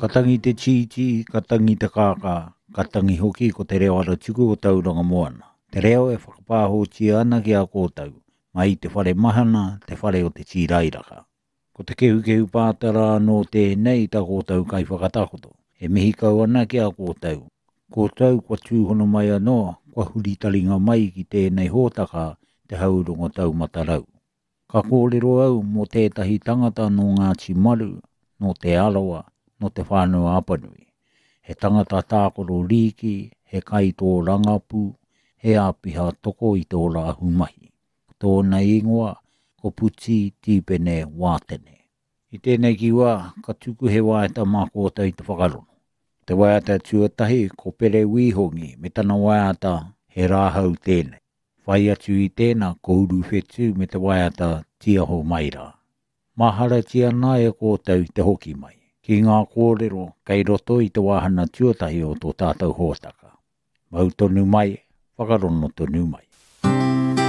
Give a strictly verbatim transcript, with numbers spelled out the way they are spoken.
Katangi te chīchi, katangi te kākā, katangi hoki ko te reo ara tuku o tauranga moana. Te reo e whakapāhōtia ana ki a kōtau, mai te whare mahana, te whare o te tīrairaka. Ko te kehu kehu pātara no tēnei ta kōtau kai whakatakoto. E mihi kau ana ki a kōtau. Kōtau kua tūhono mai anō, kua huri taringa mai ki tēnei hōtaka te haurongo tau matarau. Ka kōrero au mo tētahi tangata no Ngāti Maru, no te Arawa, no te whānau Apanui. He tangata tākoro riki, he kai tō rangapu, he āpiha toko i tō rāhu mahi. Tōna ingoa, ko puti tīpene wātene. I tēnei ki wā, ka tuku he wāeta mā kōtau i te whakarono. Te wāeta tuatahi ko pere wīhongi me tana wāeta he rāhau tēnei. Whai atu i tēnā kouru whetu me te wāeta tiaho maira. Mahara tia nā e kōtau te hoki mai. Ki ngā kōrero, kei roto i te wāhana tuatahi o tō tātou hōtaka. Mau tonu mai, whakarono tonu mai.